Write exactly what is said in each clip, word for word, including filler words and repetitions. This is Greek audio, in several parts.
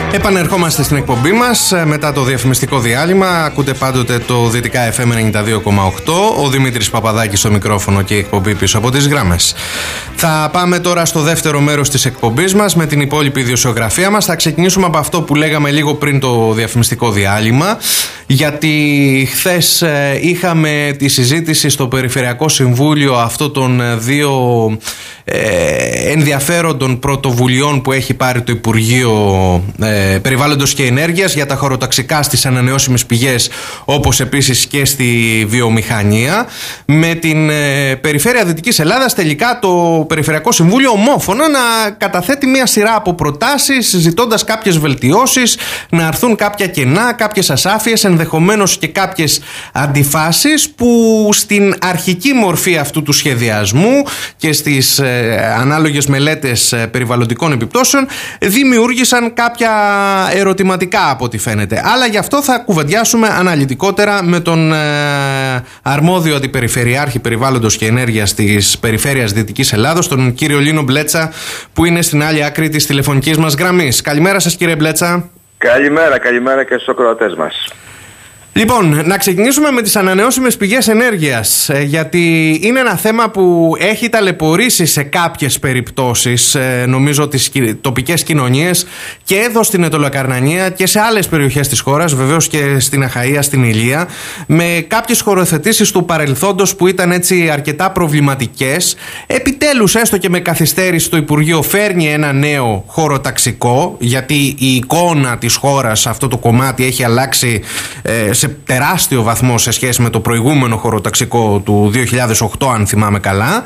Επανερχόμαστε στην εκπομπή μας μετά το διαφημιστικό διάλειμμα. Ακούτε πάντοτε το Δυτικά εφ εμ ενενήντα δύο κόμμα οκτώ. Ο Δημήτρης Παπαδάκης στο μικρόφωνο και η εκπομπή πίσω από τις γράμμες. Θα πάμε τώρα στο δεύτερο μέρος της εκπομπής μας με την υπόλοιπη ιδιοσιογραφία μας. Θα ξεκινήσουμε από αυτό που λέγαμε λίγο πριν το διαφημιστικό διάλειμμα. Γιατί χθες είχαμε τη συζήτηση στο Περιφερειακό Συμβούλιο αυτών των δύο ε, ενδιαφέροντων πρωτοβουλειών που έχει πάρει το Υπουργείο ε, Περιβάλλοντος και Ενέργειας για τα χωροταξικά στις ανανεώσιμες πηγές, όπως επίσης και στη βιομηχανία. Με την ε, Περιφέρεια Δυτικής Ελλάδας τελικά το Περιφερειακό Συμβούλιο ομόφωνα να καταθέτει μια σειρά από προτάσεις, ζητώντας κάποιες βελτιώσεις, να αρθούν κάποια κενά, κάποιες ασάφειες, ενδεχομένως και κάποιες αντιφάσεις που στην αρχική μορφή αυτού του σχεδιασμού και στις ε, ανάλογες μελέτες ε, περιβαλλοντικών επιπτώσεων δημιούργησαν κάποια ερωτηματικά από ό,τι φαίνεται. Αλλά γι' αυτό θα κουβεντιάσουμε αναλυτικότερα με τον ε, αρμόδιο αντιπεριφερειάρχη περιβάλλοντος και ενέργειας της Περιφέρειας Δυτικής Ελλάδος, τον κύριο Λίνο Μπλέτσα, που είναι στην άλλη άκρη της τηλεφωνικής μας γραμμής. Καλημέρα σας, κύριε Μπλέτσα. Καλημέρα, καλημέρα και στους ακροατές μας. Λοιπόν, να ξεκινήσουμε με τις ανανεώσιμες πηγές ενέργειας, γιατί είναι ένα θέμα που έχει ταλαιπωρήσει σε κάποιες περιπτώσεις, νομίζω, τις τοπικές κοινωνίες και εδώ στην Αιτωλοκαρνανία και σε άλλες περιοχές της χώρας, βεβαίως και στην Αχαΐα, στην Ηλία, με κάποιες χωροθετήσεις του παρελθόντος που ήταν έτσι αρκετά προβληματικές. Επιτέλους, έστω και με καθυστέρηση, το Υπουργείο φέρνει ένα νέο χωροταξικό, γιατί η εικόνα της χώρας σε αυτό το κομμάτι έχει αλλάξει ε, σε τεράστιο βαθμό σε σχέση με το προηγούμενο χωροταξικό του δύο χιλιάδες οκτώ, αν θυμάμαι καλά.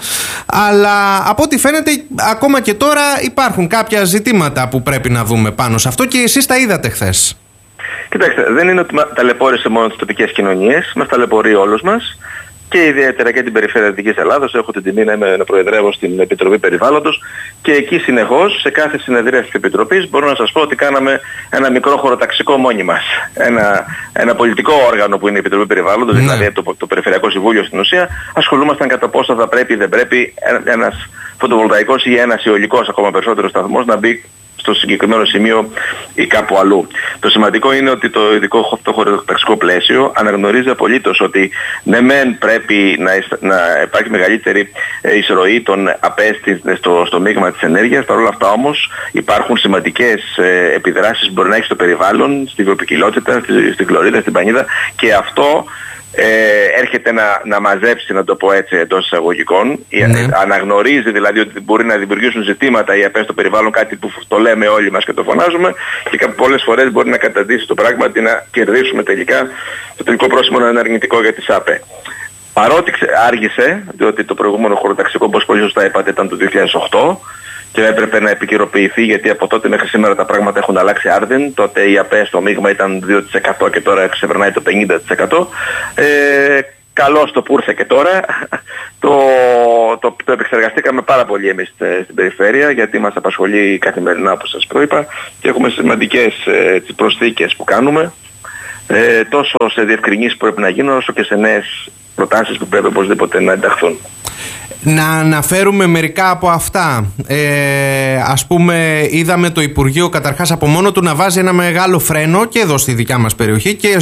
Αλλά από ό,τι φαίνεται ακόμα και τώρα υπάρχουν κάποια ζητήματα που πρέπει να δούμε πάνω σε αυτό και εσείς τα είδατε χθες. Κοιτάξτε, δεν είναι ότι ταλαιπώρησε μόνο τις τοπικές κοινωνίες, μας ταλαιπωρεί όλους μας. Και ιδιαίτερα και την Περιφέρεια Δυτικής Ελλάδος. Έχω την τιμή να, είμαι, να προεδρεύω στην Επιτροπή Περιβάλλοντος και εκεί συνεχώς, σε κάθε συνεδρία της Επιτροπής, μπορώ να σας πω ότι κάναμε ένα μικρό χωροταξικό μόνοι μας. Ένα, ένα πολιτικό όργανο που είναι η Επιτροπή Περιβάλλοντος, ναι. Δηλαδή το, το Περιφερειακό Συμβούλιο στην ουσία, ασχολούμασταν κατά πόσο θα πρέπει ή δεν πρέπει ένας φωτοβολταϊκός ή ένας αιωλικός, ακόμα περισσότερο σταθμός, να μπει στο συγκεκριμένο σημείο ή κάπου αλλού. Το σημαντικό είναι ότι το ειδικό το χωροταξικό πλαίσιο αναγνωρίζει απολύτως ότι ναι μεν πρέπει να, να υπάρχει μεγαλύτερη εισρωή των ΑΠΕ στο, στο μείγμα της ενέργειας. Παρ' όλα αυτά όμως υπάρχουν σημαντικές ε, επιδράσεις που μπορεί να έχει στο περιβάλλον, στη βιοποικιλότητα, στη, στην κλωρίδα, στην πανίδα, και αυτό Ε, έρχεται να, να μαζέψει, να το πω έτσι, εντός εισαγωγικών. Ναι. Αναγνωρίζει δηλαδή ότι μπορεί να δημιουργήσουν ζητήματα η ΑΠΕ στο περιβάλλον, κάτι που το λέμε όλοι μας και το φωνάζουμε, και πολλές φορές μπορεί να καταντήσει το πράγμα ότι να κερδίσουμε τελικά το τελικό πρόσημο να είναι αρνητικό για τις ΑΠΕ. Παρότι άργησε, διότι το προηγούμενο χωροταξικό, όπως πολύ σωστά είπατε, ήταν το δύο χιλιάδες οκτώ και έπρεπε να επικαιροποιηθεί, γιατί από τότε μέχρι σήμερα τα πράγματα έχουν αλλάξει άρδιν. Τότε η ΑΠΕ στο μείγμα ήταν δύο τοις εκατό και τώρα ξεπερνάει το πενήντα τοις εκατό. Ε, καλώς το που ήρθε και τώρα. Το, το, το επεξεργαστήκαμε πάρα πολύ εμείς στην περιφέρεια, γιατί μας απασχολεί καθημερινά, όπως σας προείπα, και έχουμε σημαντικές ε, προσθήκες που κάνουμε, ε, τόσο σε διευκρινήσεις που πρέπει να γίνουν, όσο και σε νέες προτάσεις που πρέπει οπωσδήποτε να ενταχθούν. Να αναφέρουμε μερικά από αυτά. Ε, ας πούμε, είδαμε το Υπουργείο καταρχάς από μόνο του να βάζει ένα μεγάλο φρένο και εδώ στη δικιά μας περιοχή και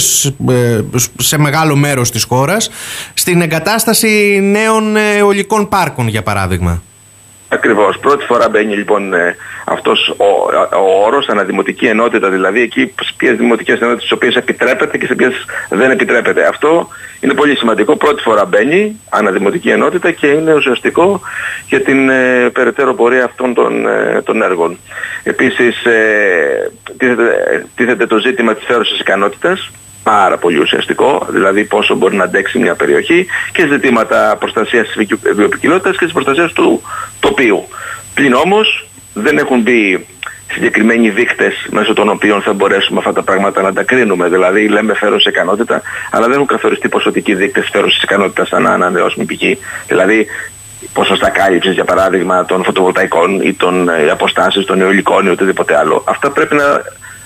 σε μεγάλο μέρος της χώρας στην εγκατάσταση νέων αιωλικών πάρκων, για παράδειγμα. Ακριβώς. Πρώτη φορά μπαίνει λοιπόν ε, αυτός ο, ο όρος, αναδημοτική ενότητα, δηλαδή εκεί ποιες δημοτικές ενότητες στις οποίες επιτρέπεται και σε ποιες δεν επιτρέπεται. Αυτό είναι πολύ σημαντικό. Πρώτη φορά μπαίνει αναδημοτική ενότητα και είναι ουσιαστικό για την ε, περαιτέρω πορεία αυτών των, ε, των έργων. Επίσης ε, τίθεται, τίθεται το ζήτημα της φέρουσας ικανότητας. Πάρα πολύ ουσιαστικό, δηλαδή πόσο μπορεί να αντέξει μια περιοχή, και ζητήματα προστασίας της βιοποικιλότητας και της προστασίας του τοπίου. Πλην όμως δεν έχουν μπει συγκεκριμένοι δείκτες μέσω των οποίων θα μπορέσουμε αυτά τα πράγματα να τα κρίνουμε. Δηλαδή λέμε φέρωση ικανότητα, αλλά δεν έχουν καθοριστεί ποσοτικοί δείκτες φέρωσης ικανότητας σαν ανανεώσιμη πηγή. Δηλαδή ποσοστά κάλυψης, για παράδειγμα, των φωτοβολταϊκών ή των αποστάσεις των αιωλικών ή οτιδήποτε άλλο. Αυτά πρέπει να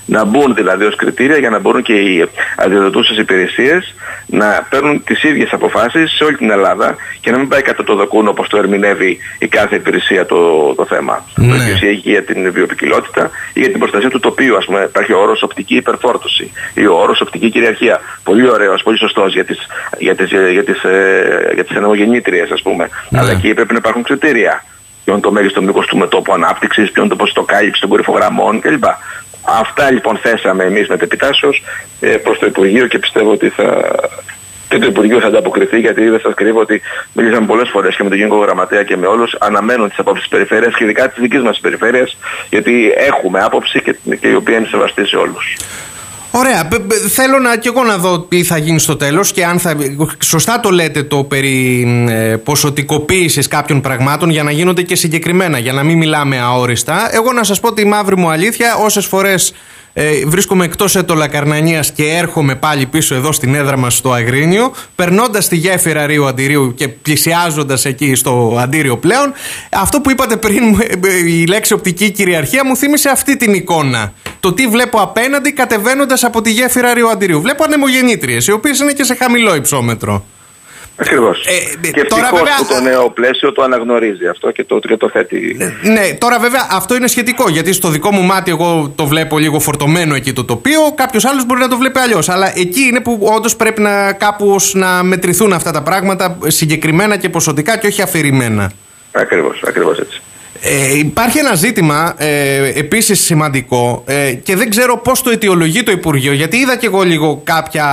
Να μπουν δηλαδή ως κριτήρια για να μπορούν και οι αδειοδοτούσες υπηρεσίες να παίρνουν τις ίδιες αποφάσεις σε όλη την Ελλάδα και να μην πάει κατά το δοκούν όπως το ερμηνεύει η κάθε υπηρεσία το, το θέμα. Ναι. Η υπηρεσία έχει για την βιοποικιλότητα ή για την προστασία του τοπίου. Ας πούμε, υπάρχει ο όρος οπτική υπερφόρτωση ή ο όρος οπτική κυριαρχία. Πολύ ωραίος, πολύ σωστός για τις, για τις, για τις, ε, για τις ενεργογεννήτριες, ας πούμε. Ναι. Αλλά εκεί πρέπει να υπάρχουν κριτήρια. Ποιο είναι το μέγιστο μήκος του μετώπου ανάπτυξης, ποιο είναι το ποσοστό κάλυψης των κορυφογραμμών κλπ. Αυτά λοιπόν θέσαμε εμείς μετεπιτάσεως ε, προς το Υπουργείο και πιστεύω ότι θα, και το Υπουργείο θα ανταποκριθεί, γιατί δεν σας κρύβω ότι μιλήσαμε πολλές φορές και με τον Γενικό Γραμματέα και με όλους. Αναμένουν τις απόψεις της περιφέρειας και ειδικά της δικής μας περιφέρειας, γιατί έχουμε άποψη και, και η οποία είναι σεβαστή σε όλους. Ωραία. Θέλω να, και εγώ να δω τι θα γίνει στο τέλος και αν θα. Σωστά το λέτε το περί ε, ποσοτικοποίησης κάποιων πραγμάτων για να γίνονται και συγκεκριμένα, για να μην μιλάμε αόριστα. Εγώ να σας πω τη μαύρη μου αλήθεια, όσες φορές ε, βρίσκομαι εκτός Ετωλακαρνανίας και έρχομαι πάλι πίσω εδώ στην έδρα μας στο Αγρίνιο, περνώντας τη γέφυρα Ρίου Αντιρίου και πλησιάζοντας εκεί στο Αντίριο πλέον, αυτό που είπατε πριν, η λέξη οπτική κυριαρχία, μου θύμισε αυτή την εικόνα. Το τι βλέπω απέναντι κατεβαίνοντας από τη γέφυρα Ρίου Αντιρίου. Βλέπω ανεμογεννήτριες, οι οποίες είναι και σε χαμηλό υψόμετρο. Ακριβώς. Ε, και ευτυχώς βέβαια, που το νέο πλαίσιο το αναγνωρίζει αυτό και το, και το θέτει. Ναι, τώρα βέβαια αυτό είναι σχετικό, γιατί στο δικό μου μάτι εγώ το βλέπω λίγο φορτωμένο εκεί το τοπίο, κάποιος άλλος μπορεί να το βλέπει αλλιώς. Αλλά εκεί είναι που όντως πρέπει να κάπως να μετρηθούν αυτά τα πράγματα συγκεκριμένα και ποσοτικά και όχι αφηρημένα. Ακριβώς, ακριβώς έτσι. Ε, υπάρχει ένα ζήτημα ε, επίσης σημαντικό ε, και δεν ξέρω πώς το αιτιολογεί το Υπουργείο, γιατί είδα και εγώ λίγο κάποια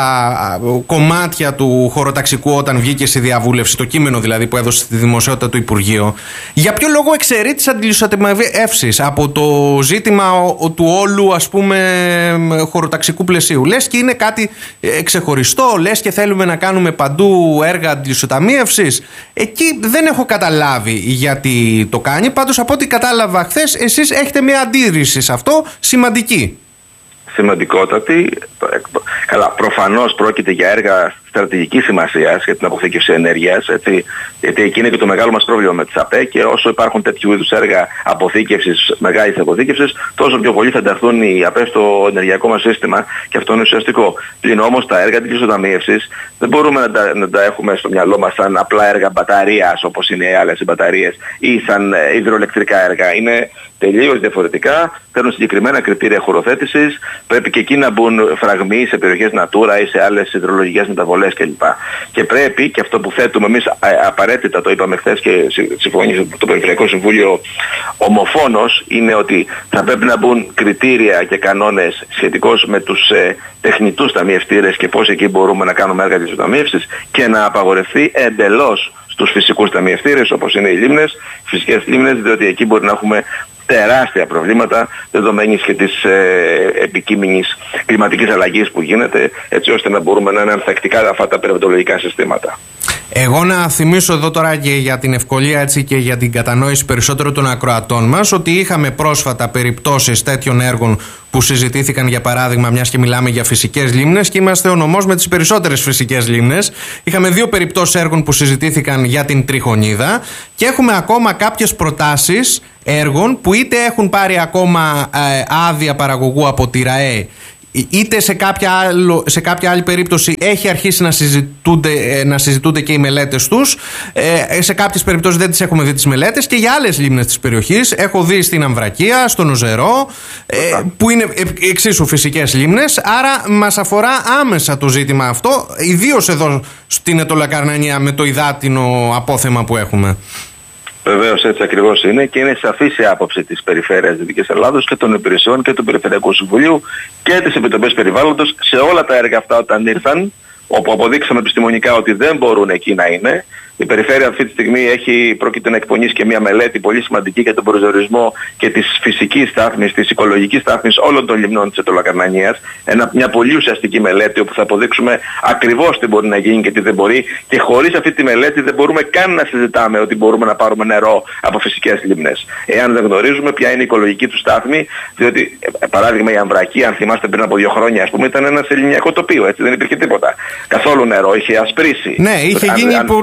κομμάτια του χωροταξικού όταν βγήκε στη διαβούλευση, το κείμενο δηλαδή που έδωσε στη δημοσιότητα του Υπουργείο. Για ποιο λόγο εξαιρεί τις αντιλουσιατεμεύσεις από το ζήτημα του όλου, ας πούμε, χωροταξικού πλαισίου? Λες και είναι κάτι ξεχωριστό, λες και θέλουμε να κάνουμε παντού έργα αντιλουσιατεμεύσεις. Εκεί δεν έχω καταλάβει γιατί το κάνει. Πάντως από ό,τι κατάλαβα χθες, εσείς έχετε μια αντίρρηση σε αυτό σημαντική. Σημαντικότατη. Καλά, προφανώς πρόκειται για έργα στρατηγικής σημασίας για την αποθήκευση ενέργειας, έτσι, γιατί εκεί είναι και το μεγάλο μας πρόβλημα με τις ΑΠΕ, και όσο υπάρχουν τέτοιου είδους έργα αποθήκευσης, μεγάλης αποθήκευσης, τόσο πιο πολύ θα ενταχθούν οι ΑΠΕ στο ενεργειακό μας σύστημα, και αυτό είναι ουσιαστικό. Πλην όμως τα έργα της ισοταμίευσης δεν μπορούμε να τα, να τα έχουμε στο μυαλό μας σαν απλά έργα μπαταρίας, όπως είναι οι άλλες μπαταρίες, ή σαν ε, υδροελεκτρικά έργα. Είναι τελείως διαφορετικά, παίρνουν συγκεκριμένα κριτήρια χωροθέτησης, πρέπει και εκεί να μπουν φραγμοί σε περιοχές Natura ή σε άλλες υδρολογικές μεταβολές κλπ. Και πρέπει, και αυτό που θέτουμε εμείς απαραίτητα, το είπαμε χθες και συμφωνήσε το Περιφερειακό Συμβούλιο ομοφόνος, είναι ότι θα πρέπει να μπουν κριτήρια και κανόνες σχετικώς με τους ε, τεχνητούς ταμιευτήρες και πώς εκεί μπορούμε να κάνουμε έργα της ταμιεύσης, και να απαγορευτεί εντελώς στους φυσικούς ταμιευτήρες όπως είναι οι λίμνες, φυσικές λίμνες, διότι εκεί μπορεί να έχουμε τεράστια προβλήματα δεδομένης και της ε, επικείμενης κλιματικής αλλαγής που γίνεται, έτσι ώστε να μπορούμε να είναι ανθεκτικά αυτά τα περιβαλλοντολογικά συστήματα. Εγώ να θυμίσω εδώ τώρα και για την ευκολία, έτσι, και για την κατανόηση περισσότερο των ακροατών μας, ότι είχαμε πρόσφατα περιπτώσεις τέτοιων έργων που συζητήθηκαν, για παράδειγμα, μιας και μιλάμε για φυσικές λίμνες και είμαστε ο νομός με τις περισσότερες φυσικές λίμνες. Είχαμε δύο περιπτώσεις έργων που συζητήθηκαν για την Τριχονίδα και έχουμε ακόμα κάποιες προτάσεις έργων που είτε έχουν πάρει ακόμα ε, άδεια παραγωγού από τη ΡΑΕ, είτε σε κάποια, άλλο, σε κάποια άλλη περίπτωση έχει αρχίσει να συζητούνται, να συζητούνται και οι μελέτες τους. Ε, σε κάποιες περιπτώσεις δεν τις έχουμε δει τις μελέτες, και για άλλες λίμνες της περιοχής. Έχω δει στην Αμβρακία, στον Οζερό, ε, που είναι εξίσου φυσικές λίμνες. Άρα μας αφορά άμεσα το ζήτημα αυτό, ιδίως εδώ στην Ετωλακαρνανία με το υδάτινο απόθεμα που έχουμε. Βεβαίως, έτσι ακριβώς είναι, και είναι σαφής η άποψη της Περιφέρειας Δυτικής Ελλάδος και των υπηρεσιών και του Περιφερειακού Συμβουλίου και της Επιτροπής Περιβάλλοντος σε όλα τα έργα αυτά όταν ήρθαν, όπου αποδείξαμε επιστημονικά ότι δεν μπορούν εκεί να είναι. Η Περιφέρεια αυτή τη στιγμή έχει, πρόκειται να εκπονήσει και μια μελέτη πολύ σημαντική για τον προσδιορισμό και της φυσικής στάθμης, της οικολογικής στάθμης όλων των λιμνών της Ετωλακαρνανίας. Ένα, μια πολύ ουσιαστική μελέτη όπου θα αποδείξουμε ακριβώς τι μπορεί να γίνει και τι δεν μπορεί, και χωρίς αυτή τη μελέτη δεν μπορούμε καν να συζητάμε ότι μπορούμε να πάρουμε νερό από φυσικές λίμνες, εάν δεν γνωρίζουμε ποια είναι η οικολογική του στάθμη. Διότι, παράδειγμα, η Αμβρακία, αν θυμάστε πριν από δύο χρόνια, ας πούμε, ήταν ένα σεληνιακό τοπίο, έτσι, δεν υπήρχε τίποτα. Καθόλου νερό, είχε ασπρίσει. Ναι, είχε γίνει αν, που λέμε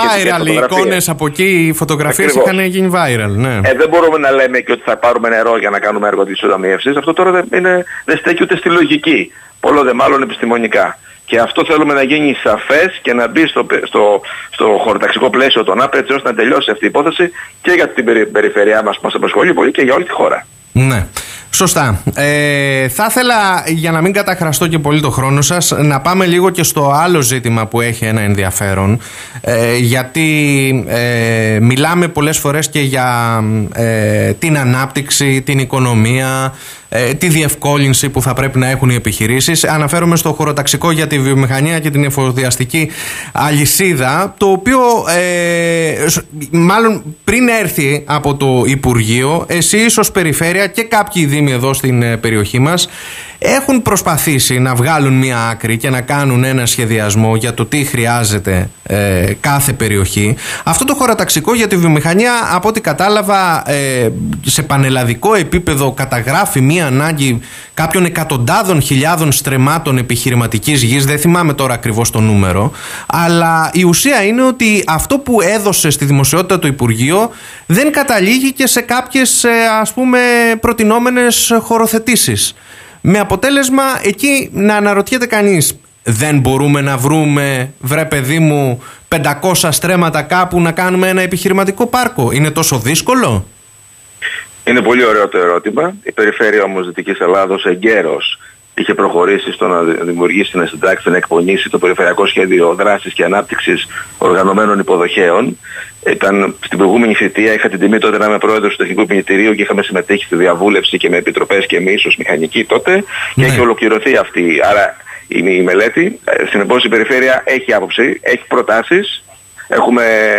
viral, οι εικόνες από εκεί, οι φωτογραφίες είχαν γίνει viral. Ναι. Ε, δεν μπορούμε να λέμε και ότι θα πάρουμε νερό για να κάνουμε έργο της ισοδαμίευσης. Αυτό τώρα δεν, είναι, δεν στέκει ούτε στη λογική. Πολλό δε μάλλον επιστημονικά. Και αυτό θέλουμε να γίνει σαφές και να μπει στο, στο, στο χωροταξικό πλαίσιο των ΑΠ, έτσι ώστε να τελειώσει αυτή η υπόθεση και για την περι, περιφερειά μας που μας απασχολεί πολύ και για όλη τη χώρα. Ναι. Σωστά. Ε, θα ήθελα, για να μην καταχραστώ και πολύ το χρόνο σας, να πάμε λίγο και στο άλλο ζήτημα που έχει ένα ενδιαφέρον, ε, γιατί ε, μιλάμε πολλές φορές και για ε, την ανάπτυξη, την οικονομία, ε, τη διευκόλυνση που θα πρέπει να έχουν οι επιχειρήσεις. Αναφέρομαι στο χωροταξικό για τη βιομηχανία και την εφοδιαστική αλυσίδα, το οποίο ε, μάλλον πριν έρθει από το Υπουργείο, εσείς ως περιφέρεια και κάποιοι δήμοι εδώ στην περιοχή μας έχουν προσπαθήσει να βγάλουν μία άκρη και να κάνουν ένα σχεδιασμό για το τι χρειάζεται ε, κάθε περιοχή. Αυτό το χωροταξικό για τη βιομηχανία, από ό,τι κατάλαβα, ε, σε πανελλαδικό επίπεδο καταγράφει μία ανάγκη κάποιων εκατοντάδων χιλιάδων στρεμμάτων επιχειρηματικής γης. Δεν θυμάμαι τώρα ακριβώς το νούμερο, αλλά η ουσία είναι ότι αυτό που έδωσε στη δημοσιότητα το Υπουργείο δεν καταλήγει και σε κάποιες ε, ας πούμε προτινόμενες χωροθετήσεις. Με αποτέλεσμα εκεί να αναρωτιέται κανείς, δεν μπορούμε να βρούμε, βρε παιδί μου, πεντακόσια στρέμματα κάπου να κάνουμε ένα επιχειρηματικό πάρκο? Είναι τόσο δύσκολο? Είναι πολύ ωραίο το ερώτημα. Η περιφέρεια όμως Δυτικής Ελλάδος εγκαίρως είχε προχωρήσει στο να δημιουργήσει, να συντάξει, να εκπονήσει το Περιφερειακό Σχέδιο Δράσης και Ανάπτυξης Οργανωμένων Υποδοχέων. Ήταν, στην προηγούμενη θητεία είχα την τιμή τότε να είμαι πρόεδρος του Εθνικού Επιμελητηρίου και είχαμε συμμετέχει στη διαβούλευση και με επιτροπές και εμείς ως μηχανικοί τότε, και ναι. έχει ολοκληρωθεί αυτή. Άρα η, η μελέτη, συνεπώς η περιφέρεια έχει άποψη, έχει προτάσεις. Έχουμε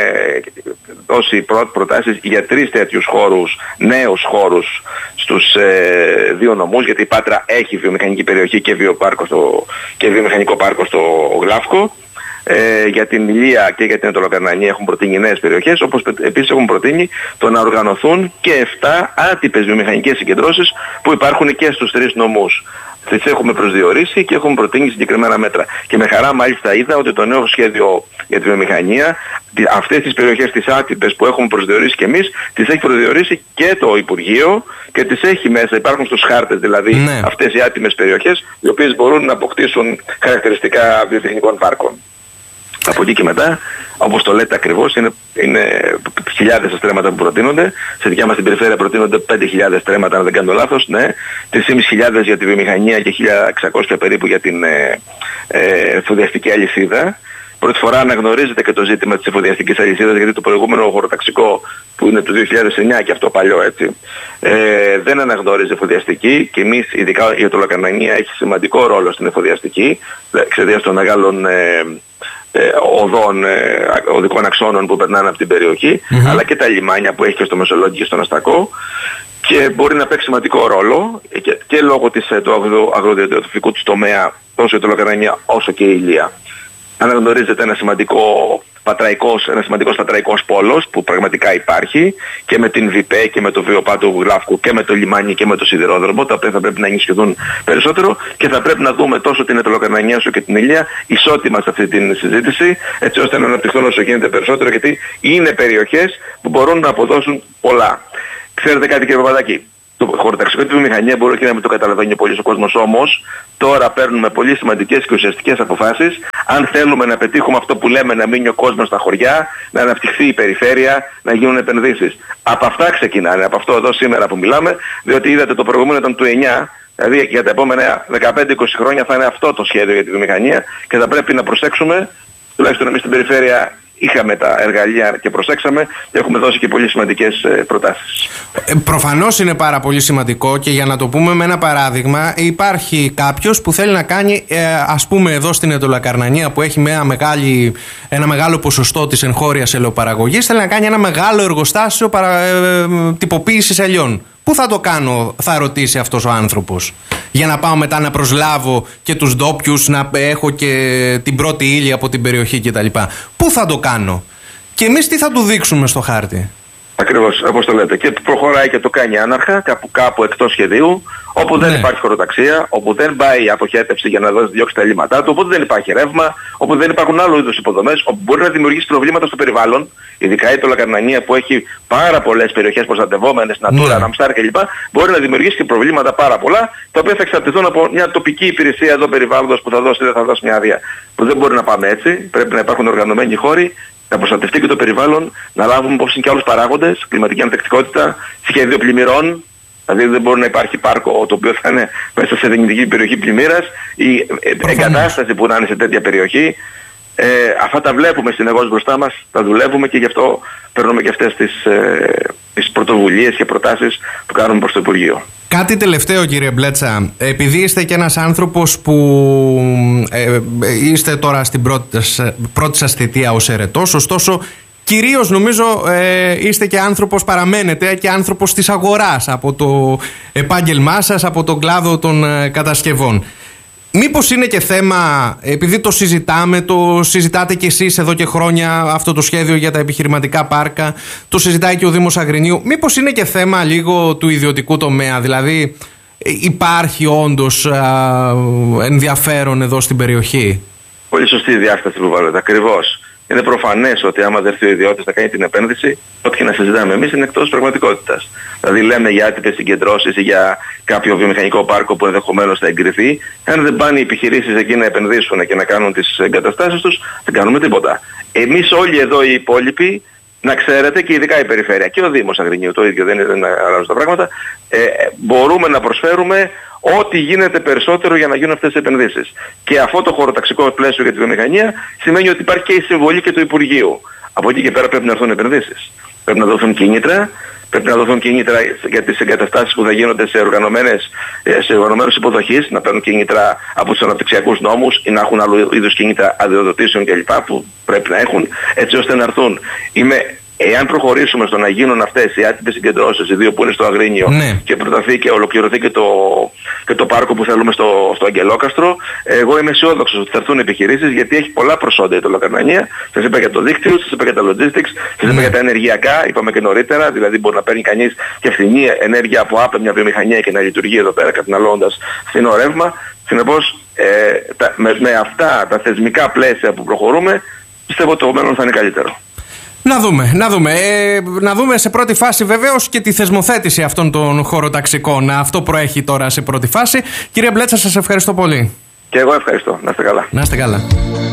δώσει πρώτες προτάσεις για τρεις τέτοιους χώρους, νέους χώρους στους ε, δύο νομούς, γιατί η Πάτρα έχει βιομηχανική περιοχή και, βιοπάρκο στο, και βιομηχανικό πάρκο στο Γλάφκο. Ε, για την Ηλία και για την Ετωλοκαρνανία έχουν προτείνει νέες περιοχές, όπως επίσης έχουν προτείνει το να οργανωθούν και εφτά άτυπες βιομηχανικές συγκεντρώσεις που υπάρχουν και στους τρεις νομούς. Τις έχουμε προσδιορίσει και έχουμε προτείνει συγκεκριμένα μέτρα. Και με χαρά μάλιστα είδα ότι το νέο σχέδιο για τη βιομηχανία, αυτές τις περιοχές τις άτυπες που έχουμε προσδιορίσει και εμείς, τις έχει προσδιορίσει και το Υπουργείο και τις έχει μέσα. Υπάρχουν στους χάρτες δηλαδή ναι. αυτές οι άτιμες περιοχές, οι οποίες μπορούν να αποκτήσουν χαρακτηριστικά βιοτεχνικών πάρκων. Από εκεί και μετά, όπως το λέτε ακριβώς, είναι, είναι χιλιάδες στρέμματα που προτείνονται. Σε δικιά μας την περιφέρεια προτείνονται πέντε χιλιάδες στρέμματα, αν δεν κάνω λάθος. Ναι. τρεις χιλιάδες πεντακόσιες για τη βιομηχανία και χίλια εξακόσια περίπου για την ε, ε, εφοδιαστική αλυσίδα. Πρώτη φορά αναγνωρίζεται και το ζήτημα της εφοδιαστικής αλυσίδας, γιατί το προηγούμενο χωροταξικό που είναι του δύο χιλιάδες εννιά και αυτό παλιό έτσι, ε, δεν αναγνώριζε εφοδιαστική, και εμείς ειδικά η Ετωλοκαρνανία έχει σημαντικό ρόλο στην εφοδιαστική εξαιτίας των μεγάλων ε, ε, οδών, ε, οδικών αξώνων που περνάνε από την περιοχή, mm-hmm. αλλά και τα λιμάνια που έχει και στο Μεσολόγγι και στον Αστακό, και μπορεί να παίξει σημαντικό ρόλο και, και λόγω της, του αγροδιατροφικού του τομέα τόσο η Ετωλοκαρνανία όσο και η Ηλία. Αναγνωρίζεται ένα σημαντικό πατραϊκός, ένα σημαντικός πατραϊκός πόλος που πραγματικά υπάρχει, και με την ΒΙΠΕ και με το βιοπάτο του Γλάφκου και με το λιμάνι και με το σιδηρόδρομο, τα οποία θα πρέπει να ενισχυθούν περισσότερο, και θα πρέπει να δούμε τόσο την Ετωλοκαρνανία όσο και την Ηλία ισότιμα σε αυτή τη συζήτηση, έτσι ώστε να αναπτυχθούν όσο γίνεται περισσότερο, γιατί είναι περιοχές που μπορούν να αποδώσουν πολλά. Ξέρετε κάτι, κύριε Παπαδάκη? Το χωροταξικό τη βιομηχανία μπορεί και να μην το καταλαβαίνει πολύ ο κόσμος, όμως τώρα παίρνουμε πολύ σημαντικές και ουσιαστικές αποφάσεις αν θέλουμε να πετύχουμε αυτό που λέμε, να μείνει ο κόσμος στα χωριά, να αναπτυχθεί η περιφέρεια, να γίνουν επενδύσεις. Από αυτά ξεκινάνε, από αυτό εδώ σήμερα που μιλάμε, διότι είδατε το προηγούμενο ήταν του εννιά, δηλαδή για τα επόμενα δεκαπέντε είκοσι χρόνια θα είναι αυτό το σχέδιο για τη βιομηχανία, και θα πρέπει να προσέξουμε, τουλάχιστον εμείς στην περιφέρεια είχαμε τα εργαλεία και προσέξαμε και έχουμε δώσει και πολύ σημαντικές ε, προτάσεις. Ε, προφανώς είναι πάρα πολύ σημαντικό, και για να το πούμε με ένα παράδειγμα, υπάρχει κάποιος που θέλει να κάνει, ε, ας πούμε εδώ στην Ετωλοκαρνανία που έχει μια μεγάλη, ένα μεγάλο ποσοστό της εγχώριας ελαιοπαραγωγής, θέλει να κάνει ένα μεγάλο εργοστάσιο παρα, ε, τυποποίησης ελιών. Πού θα το κάνω, θα ρωτήσει αυτός ο άνθρωπος, για να πάω μετά να προσλάβω και τους ντόπιους, να έχω και την πρώτη ύλη από την περιοχή κτλ. Πού θα το κάνω? Και εμείς τι θα του δείξουμε στο χάρτη? Ακριβώς, όπως το λέτε. Και προχωράει και το κάνει άναρχα, κάπου, κάπου εκτός σχεδίου, όπου δεν ναι. υπάρχει χωροταξία, όπου δεν πάει η αποχέτευση για να δώσει διώξει τα ελλείμματά του, όπου δεν υπάρχει ρεύμα, όπου δεν υπάρχουν άλλου είδους υποδομές, όπου μπορεί να δημιουργήσει προβλήματα στο περιβάλλον, ειδικά η Τολοκαρνανία που έχει πάρα πολλές περιοχές προστατευόμενες, Natura, ναι. Ramsar κλπ. Μπορεί να δημιουργήσει και προβλήματα πάρα πολλά, τα οποία θα εξαρτηθούν από μια τοπική υπηρεσία εδώ περιβάλλοντος που θα δώσει ή δεν θα δώσει μια άδεια. Που δεν μπορεί να πάμε έτσι, πρέπει να υπάρχουν οργανωμένοι χώροι, να προστατευτεί και το περιβάλλον, να λάβουμε υπόψη και άλλους παράγοντες, κλιματική ανθεκτικότητα, σχέδιο πλημμυρών, δηλαδή δεν μπορεί να υπάρχει πάρκο το οποίο θα είναι μέσα σε δυνητική περιοχή πλημμύρας, η εγκατάσταση που να είναι σε τέτοια περιοχή. Ε, αυτά τα βλέπουμε συνεχώς μπροστά μας, τα δουλεύουμε και γι' αυτό παίρνουμε και αυτές τις, ε, τις πρωτοβουλίες και προτάσεις που κάνουμε προς το Υπουργείο. Κάτι τελευταίο, κύριε Μπλέτσα, επειδή είστε και ένας άνθρωπος που ε, είστε τώρα στην πρώτη, πρώτη σας θητεία ως ερετός, ωστόσο κυρίως νομίζω ε, είστε και άνθρωπος, παραμένετε και άνθρωπος της αγοράς, από το επάγγελμά σας, από τον κλάδο των ε, κατασκευών. Μήπως είναι και θέμα, επειδή το συζητάμε, το συζητάτε κι εσείς εδώ και χρόνια αυτό το σχέδιο για τα επιχειρηματικά πάρκα, το συζητάει και ο Δήμος Αγρινίου, μήπως είναι και θέμα λίγο του ιδιωτικού τομέα, δηλαδή υπάρχει όντως α, ενδιαφέρον εδώ στην περιοχή? Πολύ σωστή η διάσταση που βάλετε, ακριβώς. Είναι προφανές ότι άμα δεν έρθει ο ιδιώτης να κάνει την επένδυση, ό,τι και να συζητάμε εμείς είναι εκτός πραγματικότητας. Δηλαδή λέμε για άτυπες συγκεντρώσεις ή για κάποιο βιομηχανικό πάρκο που ενδεχομένως θα εγκριθεί. Αν δεν πάνε οι επιχειρήσεις εκεί να επενδύσουν και να κάνουν τις εγκαταστάσεις τους, δεν κάνουμε τίποτα. Εμείς όλοι εδώ οι υπόλοιποι, να ξέρετε, και ειδικά η περιφέρεια και ο Δήμος Αγρινίου, το ίδιο δεν είναι να αλλάζουν τα πράγματα, ε, μπορούμε να προσφέρουμε ό,τι γίνεται περισσότερο για να γίνουν αυτές τις επενδύσεις. Και αυτό το χωροταξικό πλαίσιο για τη βιομηχανία σημαίνει ότι υπάρχει και η συμβολή και του Υπουργείου. Από εκεί και πέρα πρέπει να έρθουν επενδύσεις. Πρέπει να δοθούν κίνητρα, πρέπει να δοθούν κίνητρα για τις εγκαταστάσεις που θα γίνονται σε, οργανωμένες, σε οργανωμένους υποδοχείς, να παίρνουν κίνητρα από τους αναπτυξιακούς νόμους ή να έχουν άλλου είδους κίνητρα αδειοδοτήσεων κλπ. Που πρέπει να έχουν, έτσι ώστε να έρθουν. Είμαι Εάν προχωρήσουμε στο να γίνουν αυτές οι άτυπες συγκεντρώσεις, οι δύο που είναι στο Αγρίνιο, ναι, και προταθεί και ολοκληρωθεί και το, και το πάρκο που θέλουμε στο, στο Αγγελόκαστρο, εγώ είμαι αισιόδοξος ότι θα έρθουν επιχειρήσεις, γιατί έχει πολλά προσόντα η Τολοκαρνανία. Σας είπα για το δίκτυο, σας είπα για τα logistics, σας είπα για τα ενεργειακά, είπαμε και νωρίτερα, δηλαδή μπορεί να παίρνει κανείς και φθηνή ενέργεια από άπλα μια βιομηχανία και να λειτουργεί εδώ πέρα καταναλώνοντας φθηνό ρεύμα. Συνεπώς, ε, τα, με, με αυτά τα θεσμικά πλαίσια που προχωρούμε, πιστεύω ότι το μέλλον θα είναι καλύτερο. Να δούμε, να δούμε. Ε, να δούμε σε πρώτη φάση βεβαίως και τη θεσμοθέτηση αυτών των χωροταξικών. Αυτό προέχει τώρα σε πρώτη φάση. Κύριε Μπλέτσα, σας ευχαριστώ πολύ. Και εγώ ευχαριστώ. Να είστε καλά. Να είστε καλά.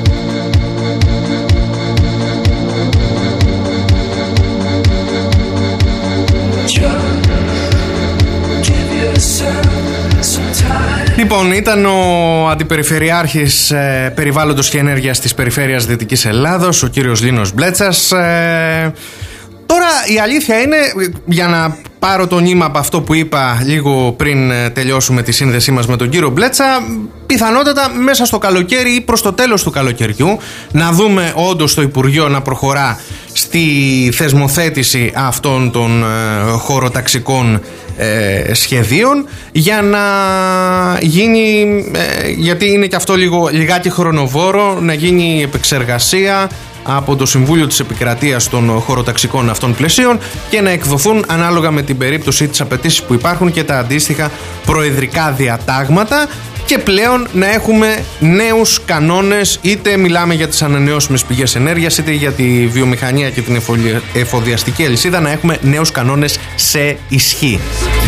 Λοιπόν, ήταν ο Αντιπεριφερειάρχης ε, Περιβάλλοντος και Ενέργειας της Περιφέρειας Δυτικής Ελλάδος, ο κύριος Λίνος Μπλέτσας. Ε, τώρα η αλήθεια είναι, για να πάρω το νήμα από αυτό που είπα λίγο πριν τελειώσουμε τη σύνδεσή μας με τον κύριο Μπλέτσα, πιθανότατα μέσα στο καλοκαίρι ή προς το τέλος του καλοκαιριού να δούμε όντως το Υπουργείο να προχωρά στη θεσμοθέτηση αυτών των ε, χωροταξικών ε, σχεδίων, για να γίνει, ε, γιατί είναι και αυτό λίγο, λιγάκι χρονοβόρο, να γίνει επεξεργασία από το Συμβούλιο της Επικρατείας των χωροταξικών αυτών πλαισίων και να εκδοθούν ανάλογα με την περίπτωση, τις απαιτήσεις που υπάρχουν και τα αντίστοιχα προεδρικά διατάγματα, και πλέον να έχουμε νέους κανόνες, είτε μιλάμε για τις ανανεώσιμες πηγές ενέργειας, είτε για τη βιομηχανία και την εφοδιαστική αλυσίδα, να έχουμε νέους κανόνες σε ισχύ.